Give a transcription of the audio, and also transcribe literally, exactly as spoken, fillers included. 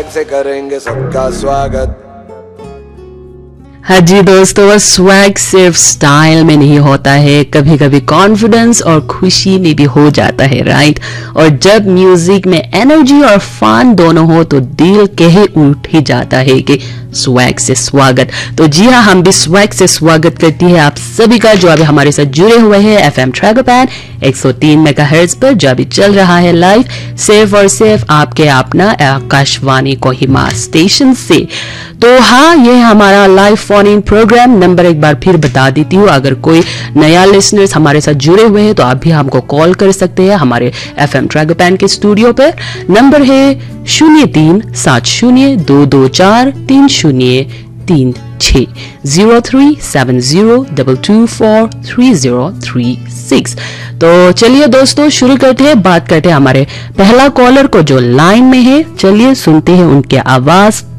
से करेंगे सबका स्वागत। हाँ जी दोस्तों, स्वैग सिर्फ स्टाइल में नहीं होता है, कभी कभी कॉन्फिडेंस और खुशी में भी हो जाता है, राइट। और जब म्यूजिक में एनर्जी और फन दोनों हो तो दिल कहे उठ ही जाता है कि स्वैग से स्वागत। तो जी हाँ, हम भी स्वैग से स्वागत करती है आप सभी का जो अभी हमारे साथ जुड़े हुए हैं एफएम ट्रैगोपैन एक सौ तीन मेगाहर्ट्ज पर, जो अभी चल रहा है लाइव सिर्फ और सिर्फ आपके अपना आकाशवाणी कोहिमा स्टेशन से। तो हाँ, ये हमारा live phone in programme. Number एक बार फिर बता देती हूँ, अगर कोई नया लिसनर्स हमारे साथ जुड़े हुए हैं तो आप भी हमको कॉल कर सकते हैं हमारे एफएम ट्रैगोपैन के स्टूडियो पर। नंबर है शून्य तीन सात शून्य दो दो चार तीन शून्य तीन छह, zero three seven zero double two four three zero three six. तो चलिए दोस्तों, शुरू करते हैं, बात करते हैं हमारे पहला कॉलर को जो लाइन में है। चलिए सुनते हैं उनके आवाज।